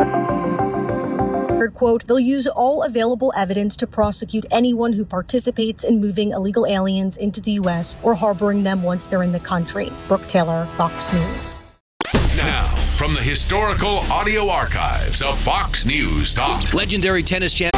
Quote, they'll use all available evidence to prosecute anyone who participates in moving illegal aliens into the U.S. or harboring them once they're in the country. Brooke Taylor, Fox News. Now, from the historical audio archives of Fox News Talk. Legendary tennis champion